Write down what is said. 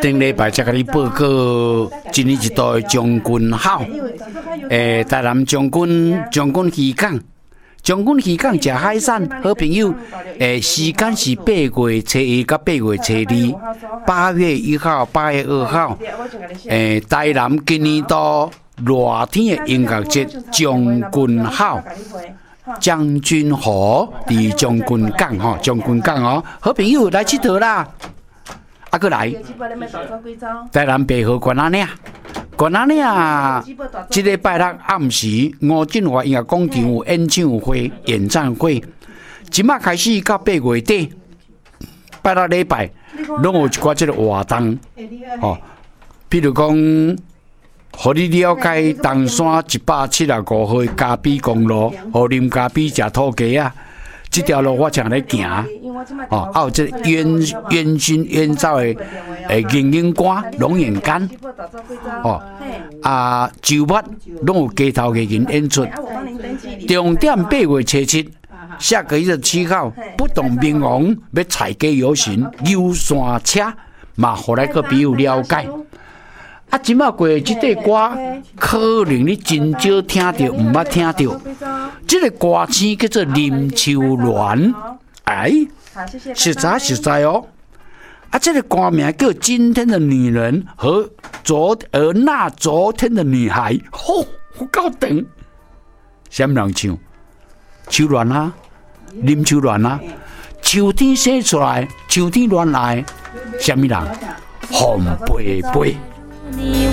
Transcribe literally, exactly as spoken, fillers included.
顶礼拜才甲你报告一年一度的将军好，诶，台南将军将军渔港，将军渔港食海产，好朋友，诶，时间是八月初一到八月初二，八月一号、八月二号，诶，台南今年度热天的音乐节将军好。将军河伫将军港吼，将军港哦，好朋友来佚佗啦！啊，过来，台南白河关仔岭，关仔岭，即个拜六暗时，吴振华音乐广场有演唱会、演唱会，即马开始到八月底，拜六礼拜，拢有一寡即个活动，吼，比如讲。互你了解东山一百七十五号嘉比公路，互啉嘉比食土鸡啊！这条路我常咧行，哦，还有这烟烟熏烟灶的诶银银瓜、龙眼干，哦，啊，周末拢有街头艺人演出。重点八月初七，下个月七号，不动明王要采街游行，游山车，嘛，互来个朋友了解。啊，即马过即个歌，可能你真少听到，毋捌听到。即个歌星叫做林秋鸾，哎，实在实在哦。啊，这个歌名叫《今天的女人》和昨而那昨天的女孩，吼，有够长。什么人唱？秋鸾啊，林秋鸾啊。秋天生出来，秋天乱来，什么人？红贝贝。